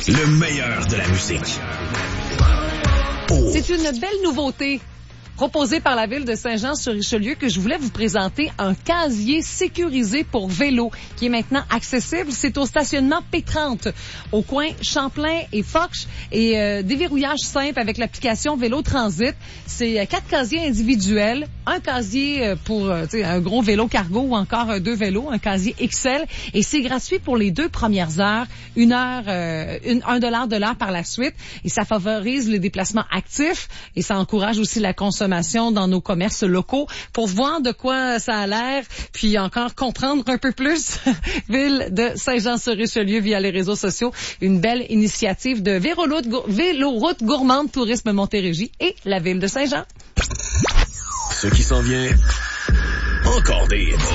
Le meilleur de la musique. C'est une belle nouveauté proposée par la ville de Saint-Jean-sur-Richelieu que je voulais vous présenter, un casier sécurisé pour vélo qui est maintenant accessible. C'est au stationnement P30 au coin Champlain et Foch et déverrouillage simple avec l'application Vélo Transit. C'est 4 casiers individuels, un casier pour un gros vélo cargo ou encore 2 vélos, un casier XL, et c'est gratuit pour les 2 premières heures, $1 de l'heure par la suite, et ça favorise les déplacements actifs et ça encourage aussi la consommation dans nos commerces locaux. Pour voir de quoi ça a l'air, puis encore comprendre un peu plus, ville de Saint-Jean-sur-Richelieu via les réseaux sociaux, une belle initiative de Véloroute Gourmande Tourisme Montérégie et la ville de Saint-Jean. Ce qui s'en vient, encore des